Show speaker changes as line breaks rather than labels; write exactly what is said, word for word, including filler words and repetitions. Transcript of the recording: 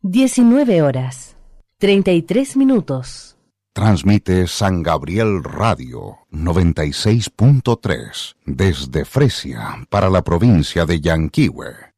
diecinueve horas, treinta y tres minutos.
Transmite San Gabriel Radio noventa y seis punto tres desde Fresia para la provincia de Yanquihue.